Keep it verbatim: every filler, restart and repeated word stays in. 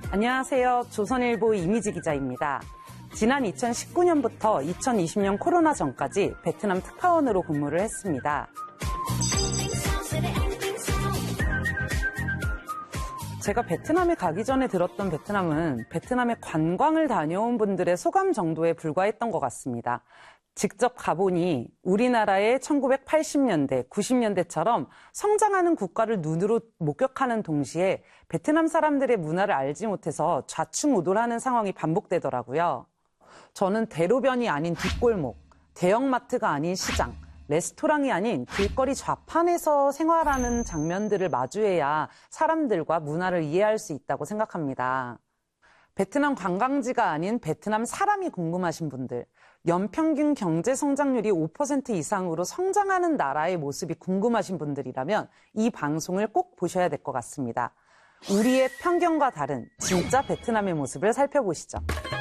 안녕하세요. 조선일보 이미지 기자입니다. 지난 이천십구 년부터 이천이십 년 코로나 전까지 베트남 특파원으로 근무를 했습니다. 제가 베트남에 가기 전에 들었던 베트남은 베트남에 관광을 다녀온 분들의 소감 정도에 불과했던 것 같습니다. 직접 가보니 우리나라의 천구백팔십 년대, 구십 년대처럼 성장하는 국가를 눈으로 목격하는 동시에 베트남 사람들의 문화를 알지 못해서 좌충우돌하는 상황이 반복되더라고요. 저는 대로변이 아닌 뒷골목, 대형마트가 아닌 시장, 레스토랑이 아닌 길거리 좌판에서 생활하는 장면들을 마주해야 사람들과 문화를 이해할 수 있다고 생각합니다. 베트남 관광지가 아닌 베트남 사람이 궁금하신 분들, 연평균 경제 성장률이 오 퍼센트 이상으로 성장하는 나라의 모습이 궁금하신 분들이라면 이 방송을 꼭 보셔야 될 것 같습니다. 우리의 편견과 다른 진짜 베트남의 모습을 살펴보시죠.